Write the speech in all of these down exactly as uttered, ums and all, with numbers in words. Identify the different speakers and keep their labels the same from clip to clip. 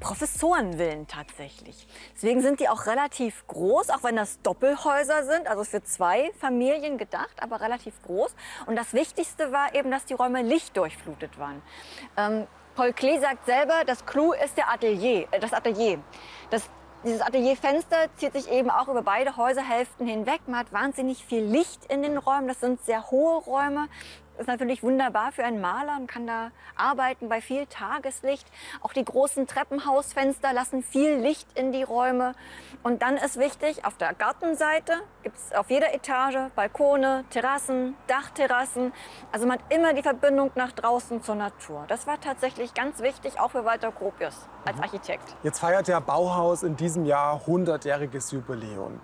Speaker 1: Professorenvillen tatsächlich. Deswegen sind die auch relativ groß, auch wenn das Doppelhäuser sind, also für zwei Familien gedacht, aber relativ groß. Und das Wichtigste war eben, dass die Räume lichtdurchflutet waren. Ähm, Paul Klee sagt selber, das Clou ist der Atelier, äh, das Atelier. Das, dieses Atelierfenster zieht sich eben auch über beide Häuserhälften hinweg. Man hat wahnsinnig viel Licht in den Räumen, das sind sehr hohe Räume. Das ist natürlich wunderbar für einen Maler und kann da arbeiten bei viel Tageslicht. Auch die großen Treppenhausfenster lassen viel Licht in die Räume. Und dann ist wichtig, auf der Gartenseite gibt es auf jeder Etage Balkone, Terrassen, Dachterrassen. Also man hat immer die Verbindung nach draußen zur Natur. Das war tatsächlich ganz wichtig, auch für Walter Gropius als Architekt.
Speaker 2: Jetzt feiert der Bauhaus in diesem Jahr hundertjähriges Jubiläum.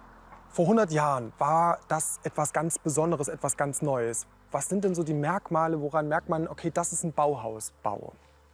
Speaker 2: Vor hundert Jahren war das etwas ganz Besonderes, etwas ganz Neues. Was sind denn so die Merkmale, woran merkt man, okay, das ist ein Bauhausbau?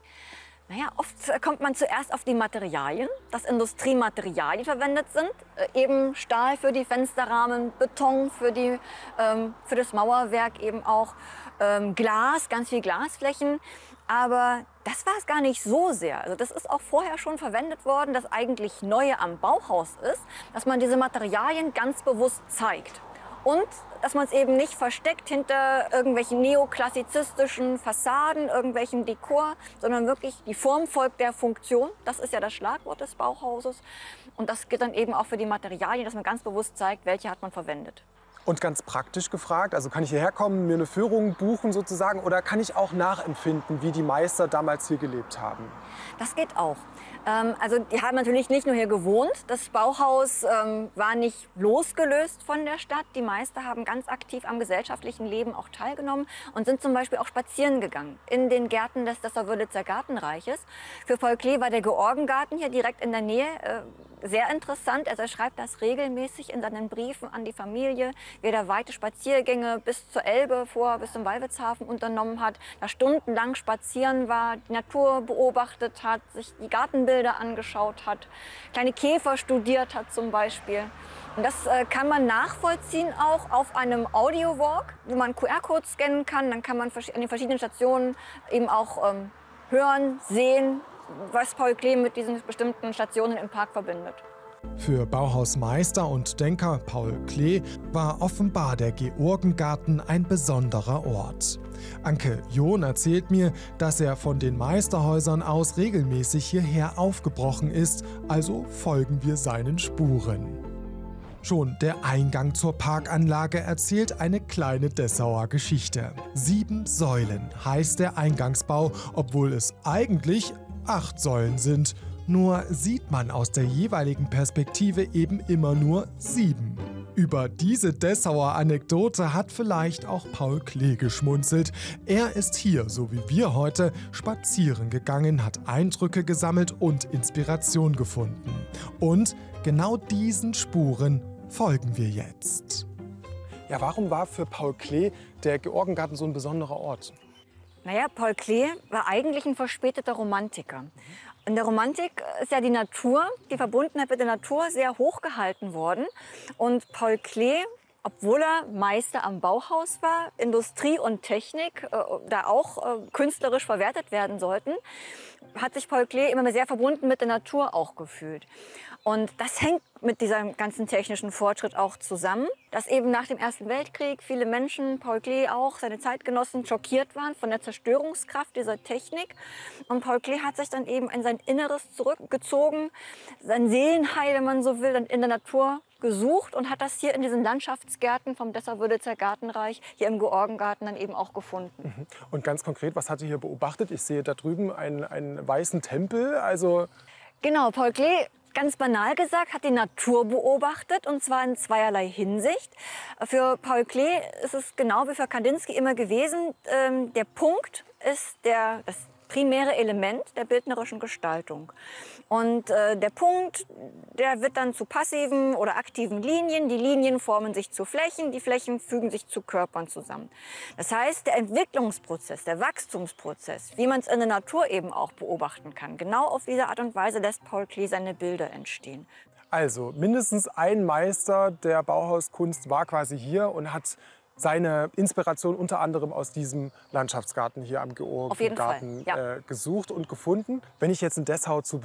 Speaker 1: Naja, oft kommt man zuerst auf die Materialien, dass Industriematerialien verwendet sind. Äh, eben Stahl für die Fensterrahmen, Beton für, die, ähm, für das Mauerwerk, eben auch ähm, Glas, ganz viel Glasflächen. Aber das war es gar nicht so sehr. Also das ist auch vorher schon verwendet worden. Das eigentlich Neue am Bauhaus ist, dass man diese Materialien ganz bewusst zeigt. Und dass man es eben nicht versteckt hinter irgendwelchen neoklassizistischen Fassaden, irgendwelchen Dekor, sondern wirklich die Form folgt der Funktion. Das ist ja das Schlagwort des Bauhauses. Und das gilt dann eben auch für die Materialien, dass man ganz bewusst zeigt, welche hat man verwendet.
Speaker 2: Und ganz praktisch gefragt, also kann ich hierher kommen, mir eine Führung buchen sozusagen, oder kann ich auch nachempfinden, wie die Meister damals hier gelebt haben?
Speaker 1: Das geht auch. Ähm, also die haben natürlich nicht nur hier gewohnt. Das Bauhaus ähm, war nicht losgelöst von der Stadt. Die Meister haben ganz aktiv am gesellschaftlichen Leben auch teilgenommen und sind zum Beispiel auch spazieren gegangen in den Gärten des Dessau-Wörlitzer Gartenreiches. Für Paul Klee war der Georgengarten hier direkt in der Nähe äh, sehr interessant. Also er schreibt das regelmäßig in seinen Briefen an die Familie, wie er da weite Spaziergänge bis zur Elbe vor, bis zum Wallwitzhafen unternommen hat, da stundenlang spazieren war, die Natur beobachtet hat, sich die Gartenbilder angeschaut hat, kleine Käfer studiert hat zum Beispiel. Und das äh, kann man nachvollziehen auch auf einem Audio-Walk, wo man Q R-Code scannen kann. Dann kann man an den verschiedenen Stationen eben auch ähm, hören, sehen, was Paul Klee mit diesen bestimmten Stationen im Park verbindet.
Speaker 3: Für Bauhausmeister und Denker Paul Klee war offenbar der Georgengarten ein besonderer Ort. Anke John erzählt mir, dass er von den Meisterhäusern aus regelmäßig hierher aufgebrochen ist, also folgen wir seinen Spuren. Schon der Eingang zur Parkanlage erzählt eine kleine Dessauer Geschichte. Sieben Säulen heißt der Eingangsbau, obwohl es eigentlich acht Säulen sind. Nur sieht man aus der jeweiligen Perspektive eben immer nur sieben. Über diese Dessauer Anekdote hat vielleicht auch Paul Klee geschmunzelt. Er ist hier, so wie wir heute, spazieren gegangen, hat Eindrücke gesammelt und Inspiration gefunden. Und genau diesen Spuren folgen wir jetzt.
Speaker 2: Ja, warum war für Paul Klee der Georgengarten so ein besonderer Ort?
Speaker 1: Naja, Paul Klee war eigentlich ein verspäteter Romantiker. In der Romantik ist ja die Natur, die Verbundenheit mit der Natur sehr hoch gehalten worden. Und Paul Klee, obwohl er Meister am Bauhaus war, Industrie und Technik äh, da auch äh, künstlerisch verwertet werden sollten, hat sich Paul Klee immer sehr verbunden mit der Natur auch gefühlt. Und das hängt mit diesem ganzen technischen Fortschritt auch zusammen, dass eben nach dem Ersten Weltkrieg viele Menschen, Paul Klee auch, seine Zeitgenossen, schockiert waren von der Zerstörungskraft dieser Technik. Und Paul Klee hat sich dann eben in sein Inneres zurückgezogen, sein Seelenheil, wenn man so will, dann in der Natur gesucht und hat das hier in diesen Landschaftsgärten vom Dessau-Wörlitzer Gartenreich, hier im Georgengarten, dann eben auch gefunden.
Speaker 2: Und ganz konkret, was hat ihr hier beobachtet? Ich sehe da drüben einen, einen weißen Tempel, also...
Speaker 1: Genau, Paul Klee, ganz banal gesagt, hat die Natur beobachtet, und zwar in zweierlei Hinsicht. Für Paul Klee ist es genau wie für Kandinsky immer gewesen, ähm, der Punkt ist der, das primäre Element der bildnerischen Gestaltung. Und äh, der Punkt, der wird dann zu passiven oder aktiven Linien. Die Linien formen sich zu Flächen, die Flächen fügen sich zu Körpern zusammen. Das heißt, der Entwicklungsprozess, der Wachstumsprozess, wie man es in der Natur eben auch beobachten kann, genau auf diese Art und Weise lässt Paul Klee seine Bilder entstehen.
Speaker 2: Also mindestens ein Meister der Bauhauskunst war quasi hier und hat seine Inspiration unter anderem aus diesem Landschaftsgarten hier am Georgengarten
Speaker 1: ja.
Speaker 2: äh, gesucht und gefunden. Wenn ich jetzt in Dessau zu